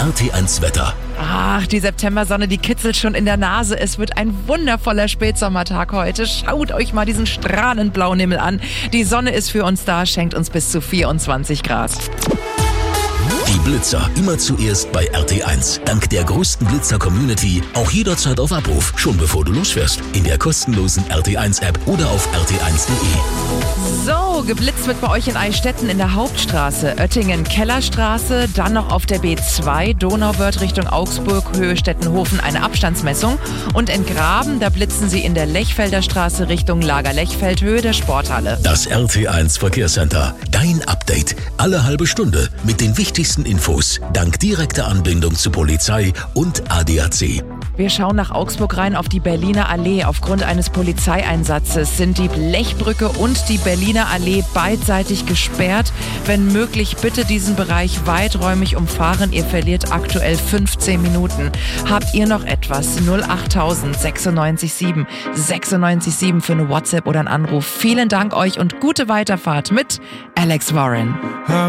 RT1 Wetter. Ach, die Septembersonne, die kitzelt schon in der Nase. Es wird ein wundervoller Spätsommertag heute. Schaut euch mal diesen strahlend blauen Himmel an. Die Sonne ist für uns da, schenkt uns bis zu 24 Grad. Die Blitzer immer zuerst bei RT1. Dank der größten Blitzer-Community auch jederzeit auf Abruf, schon bevor du losfährst. In der kostenlosen RT1-App oder auf rt1.de. So, geblitzt wird bei euch in Eichstätten in der Hauptstraße, Oettingen Kellerstraße, dann noch auf der B2 Donauwörth Richtung Augsburg, Höhe Stettenhofen eine Abstandsmessung und in Graben, da blitzen sie in der Lechfelder Straße Richtung Lager Lechfeld, Höhe der Sporthalle. Das RT1 Verkehrscenter. Dein Update. Alle halbe Stunde mit den wichtigsten Infos. Dank direkter Anbindung zu Polizei und ADAC. Wir schauen nach Augsburg rein auf die Berliner Allee. Aufgrund eines Polizeieinsatzes sind die Blechbrücke und die Berliner Allee beidseitig gesperrt. Wenn möglich, bitte diesen Bereich weiträumig umfahren. Ihr verliert aktuell 15 Minuten. Habt ihr noch etwas? 08000 96 7 96 7 für eine WhatsApp oder einen Anruf. Vielen Dank euch und gute Weiterfahrt mit Alex Warren.